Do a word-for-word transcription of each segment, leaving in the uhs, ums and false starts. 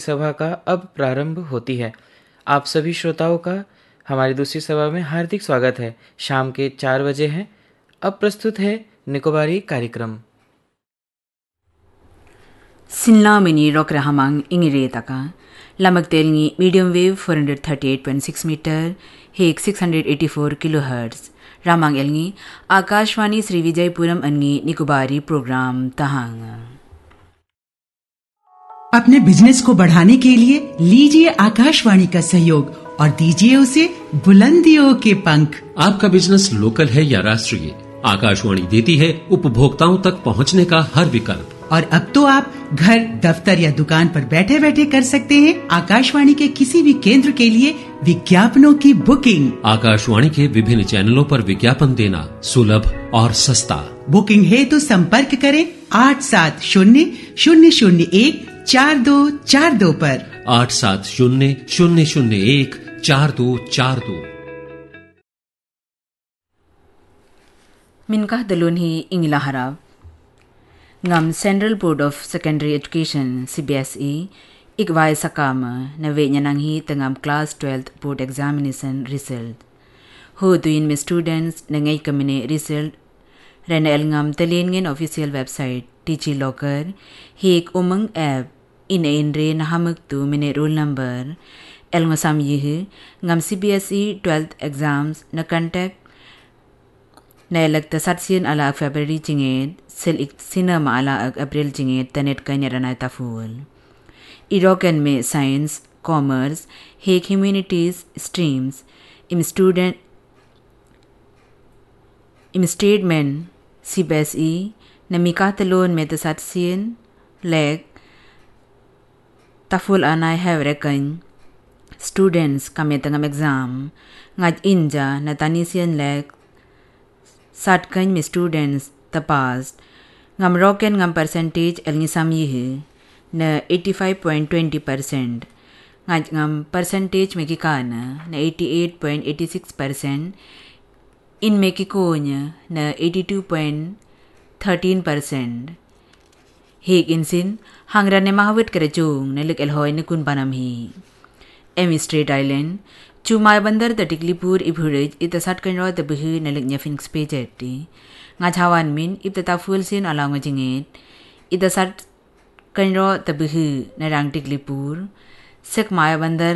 सभा का अब प्रारंभ होती है। आप सभी श्रोताओं का हमारी दूसरी सभा में हार्दिक स्वागत है। शाम के चार बजे हैं। अब प्रस्तुत है निकोबारी कार्यक्रम। Sinlamini rock rahamang ingire taka. Lamak telni medium wave four thirty-eight point six meter, hek six hundred eighty-four kilohertz. Ramang elni Akashwani Sri Vijaypuram अन्नी निकोबारी प्रोग्राम तहांग। अपने बिजनेस को बढ़ाने के लिए लीजिए आकाशवाणी का सहयोग और दीजिए उसे बुलंदियों के पंख। आपका बिजनेस लोकल है या राष्ट्रीय, आकाशवाणी देती है उपभोक्ताओं तक पहुंचने का हर विकल्प। और अब तो आप घर, दफ्तर या दुकान पर बैठे बैठे कर सकते हैं आकाशवाणी के किसी भी केंद्र के लिए विज्ञापनों की बुकिंग। आकाशवाणी के विभिन्न चैनलों पर विज्ञापन देना सुलभ और सस्ता। बुकिंग है तो संपर्क करें आठ सात शून्य शून्य शून्य एक चार दो चार दो पर। आठ सात शून्य शून्य शून्य एक चार दो चार दो। मिनका दलोन ही इंगिला हराव ngam Central Board of Secondary Education C B S E igwai sakama na ve nyananghi tengam class twelfth board examination result ho duin me students na ngai kamine result rena el ngam telingen official website Digi Locker hik umang app in enre na hamuk tu mine roll number el ngosam yihu ngam C B S E twelfth exams na contact na electa satsien ala February jinged sel ik sinama ala April jinged tanet kanyarana taful iroken me science commerce hek humanities streams im student im statement C B S E na mikatalon me ta satsien leg taful anai have rekan students kametangam exam ngaj inja na tanisien leg sat kany me students the past ngam roken ngam percentage el ngisam yihe na eighty-five point two zero percent ngaj ngam percentage me ki kana na eighty-eight point eight six percent in me ki konya na eighty-two point one three percent hek insin hangra ne mahawit kare chung na lik el hoy ne kun panam hi Emi Strait Island Chumai bandar da Tiglipur ibhurij ita sat kanro da buhu na lik nya Phoenix Pejeti nga chawan min ita ta full sin ala nga jingit ita sat kanro da buhu na rang Tiglipur sek maya bandar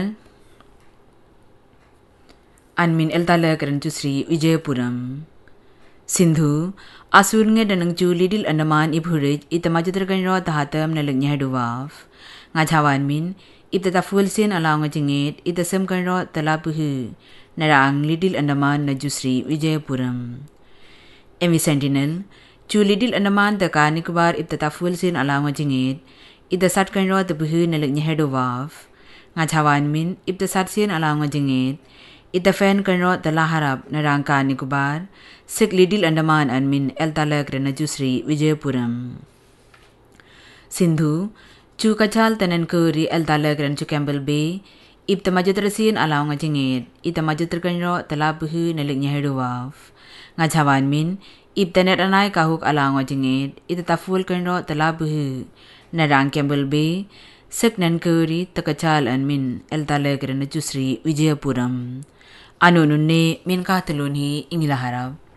anmin el tala karan tu Sri Vijaypuram Sindhu asur nge danang chu Little Andaman ibhurij ita majudra kanro da hatam na lik nya duwaf nga chawan min ita ta full sin ala nga jingit ita sem kanro tala buhu na rang Little Andaman na Sri Vijaypuram Emi Sentinel chu Little Andaman da ka Nicobar ita ta full sin ala nga jingit ita sat kanro da buhu na lik nya hedowaf nga chawan min ita sat sin ala nga jingit ita fan kanro tala harap na rang ka Nicobar sik Little Andaman an min el talak na Sri Vijaypuram Sindhu chu kachal tanan kuri el talagran chu Campbell Bay ip tamajutrasin alaw nga jingit ita majutrakanro talabuhu na lig nya hedowaf nga chawan min ip tanet anay kahuk alaw nga jingit ita taful kanro talabuhu na rang Campbell Bay sik nan kuri takachal an min el talagran na Sri Vijaypuram ano nunne min katalun hi ingilaharab